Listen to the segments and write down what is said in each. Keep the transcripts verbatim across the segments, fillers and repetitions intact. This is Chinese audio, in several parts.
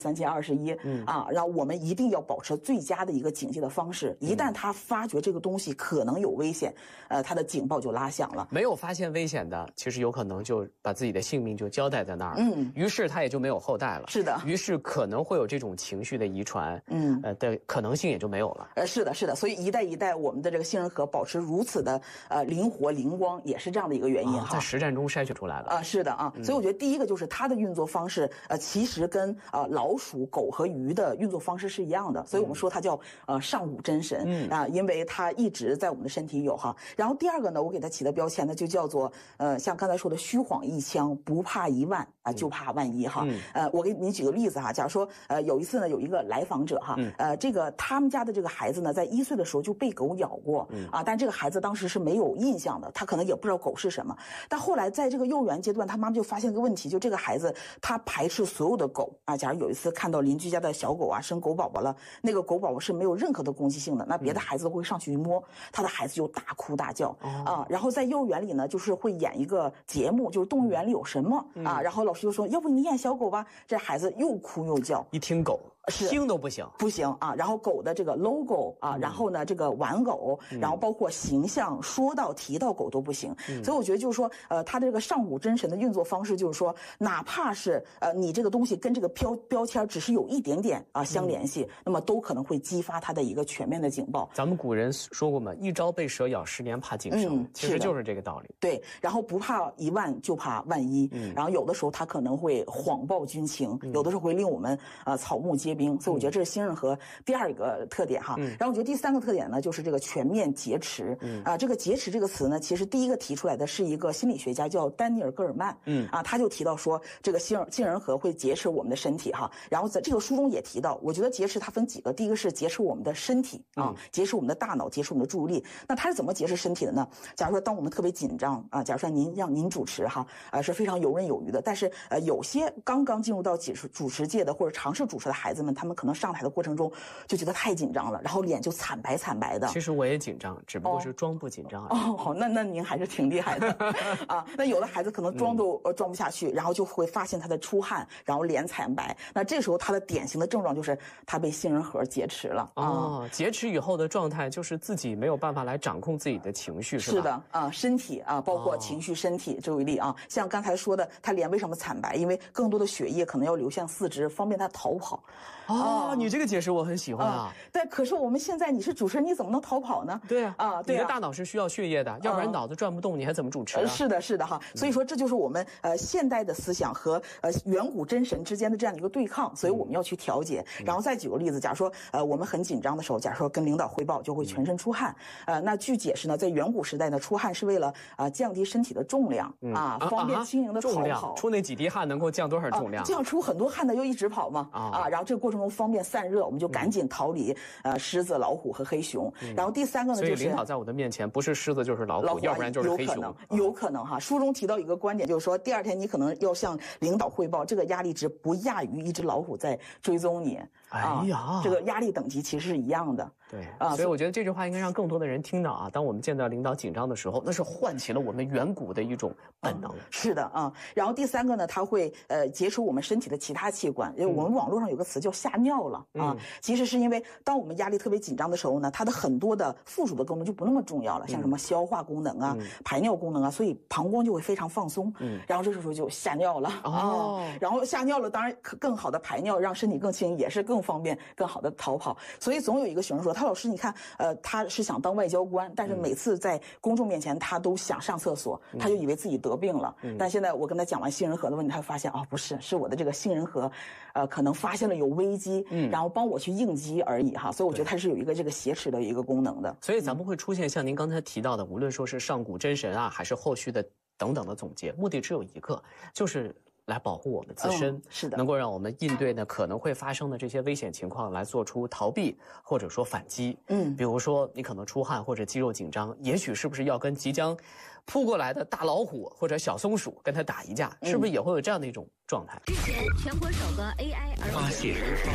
三千二十一，嗯啊，然后我们一定要保持最佳的一个警戒的方式。一旦他发觉这个东西可能有危险，呃，他的警报就拉响了。 没有发现危险的，其实有可能就把自己的性命就交代在那儿了。嗯，于是他也就没有后代了。 是的， 于是可能会有这种情绪的遗传，嗯，呃的可能性也就没有了。 呃，是的，是的。所以一代一代，我们的这个杏仁核保持如此的呃灵活灵光，也是这样的一个原因哈、 哦。在实战中筛选出来了。 啊、呃，是的啊。嗯、所以我觉得第一个就是它的运作方式，呃，其实跟呃老鼠、狗和鱼的运作方式是一样的，所以我们说它叫呃上古真神，嗯啊，因为它一直在我们的身体有哈。然后第二个呢，我给它起的标签呢就叫做呃像刚才说的虚晃一枪，不怕一万啊、呃，就怕万一哈。嗯、呃，我给您举个例子哈，假如说呃有一次呢有一个来访者哈，嗯、呃这个他们家的这个孩子呢在一岁的时候就被狗咬过，嗯啊，但这个孩子当时是没有印象的，他可能也不知道狗是什么。但后来在这个幼儿园阶段，他妈妈就发现个问题，就这个孩子他排斥所有的狗啊。假如有一次看到邻居家的小狗啊生狗宝宝了，那个狗宝宝是没有任何的攻击性的，那别的孩子都会上去摸，他的孩子就大哭大叫、嗯、啊。然后在幼儿园里呢，就是会演一个节目，就是动物园里有什么、嗯、啊，然后老师就说，要不你演小狗吧，这孩子又哭又叫， 一听狗。听都不行， 不行啊！然后狗的这个 logo 啊，嗯、然后呢这个玩偶，嗯、然后包括形象，说到提到狗都不行。嗯、所以我觉得就是说，呃，它的这个上古真神的运作方式，就是说，哪怕是呃你这个东西跟这个标标签只是有一点点啊相联系，嗯、那么都可能会激发它的一个全面的警报。 咱们古人说过嘛，一朝被蛇咬，十年怕井绳，嗯、其实就是这个道理。 对，然后不怕一万，就怕万一。嗯、然后有的时候它可能会谎报军情，嗯、有的时候会令我们呃草木皆兵。所以我觉得这是杏仁核第二个特点哈。嗯、然后我觉得第三个特点呢，就是这个全面劫持。嗯啊，这个劫持这个词呢，其实第一个提出来的是一个心理学家叫丹尼尔·戈尔曼。嗯啊，他就提到说，这个杏杏仁核会劫持我们的身体哈。然后在这个书中也提到，我觉得劫持它分几个，第一个是劫持我们的身体啊，劫持我们的大脑，劫持我们的注意力。那它是怎么劫持身体的呢？假如说当我们特别紧张啊，假如说您让您主持哈，啊是非常游刃有余的，但是呃有些刚刚进入到主持主持界的或者尝试主持的孩子们，他们可能上台的过程中就觉得太紧张了，然后脸就惨白惨白的。 其实我也紧张，只不过是装不紧张而已。 哦，好，那那您还是挺厉害的啊。那有的孩子可能装都、嗯、装不下去，然后就会发现他的出汗，然后脸惨白。那这时候他的典型的症状就是他被杏仁核劫持了。 哦，劫持以后的状态就是自己没有办法来掌控自己的情绪，是吧？ 是的啊，身体啊，包括情绪、身体、注意力啊。像刚才说的，他脸为什么惨白？因为更多的血液可能要流向四肢，方便他逃跑。 哦，你这个解释我很喜欢啊。 对，可是我们现在你是主持人，你怎么能逃跑呢？ 对啊，啊，对啊，你的大脑是需要血液的，要不然脑子转不动，你还怎么主持啊？ 是的，是的哈。所以说这就是我们呃现代的思想和呃远古真神之间的这样的一个对抗，所以我们要去调节。然后再举个例子，假如说呃我们很紧张的时候，假如说跟领导汇报，就会全身出汗。呃，那据解释呢，在远古时代呢，出汗是为了啊、呃、降低身体的重量啊，方便轻盈的逃跑。 出那几滴汗能够降多少重量？ 这样出很多汗的又一直跑嘛啊，然后这个过程中方便散热，我们就赶紧逃离呃狮子、老虎和黑熊。然后第三个呢，就是所以领导在我的面前不是狮子就是老虎，老虎要不然就是黑熊。 有可能，有可能哈。书中提到一个观点，就是说第二天你可能要向领导汇报，这个压力值不亚于一只老虎在追踪你。 哎呀， 啊、这个压力等级其实是一样的。 对啊，所以我觉得这句话应该让更多的人听到啊。当我们见到领导紧张的时候，那是唤起了我们远古的一种本能。嗯、 是的啊。然后第三个呢，它会呃劫持我们身体的其他器官。因为我们网络上有个词叫吓尿了、嗯、啊，其实是因为当我们压力特别紧张的时候呢，它的很多的附属的功能就不那么重要了，像什么消化功能啊、嗯、排尿功能啊，所以膀胱就会非常放松。嗯，然后这时候就吓尿了。哦，然后吓尿了，当然更好的排尿，让身体更轻，也是更方便、更好的逃跑。所以总有一个学生说，他老师你看，呃，他是想当外交官，但是每次在公众面前他都想上厕所，嗯、他就以为自己得病了。嗯、但现在我跟他讲完杏仁核的问题，他会发现哦，不是，是我的这个杏仁核，呃，可能发现了有危机，嗯，然后帮我去应激而已哈。所以我觉得它是有一个这个挟持的一个功能的。 所以咱们会出现像您刚才提到的，无论说是上古真神啊，还是后续的等等的总结，目的只有一个，就是来保护我们自身，嗯、 是的， 能够让我们应对呢可能会发生的这些危险情况来做出逃避或者说反击。嗯，比如说你可能出汗或者肌肉紧张，也许是不是要跟即将扑过来的大老虎或者小松鼠跟它打一架，嗯、是不是也会有这样的一种状态？ 日前，全国首个 A I 儿发现、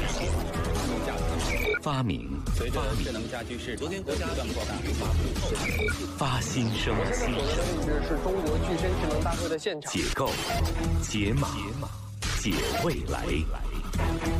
发明、 随着智能家居市昨天国家不断扩大，发布发新生。 我现在所在的位置是中国具身智能大会的现场。 解构、解码、解未来。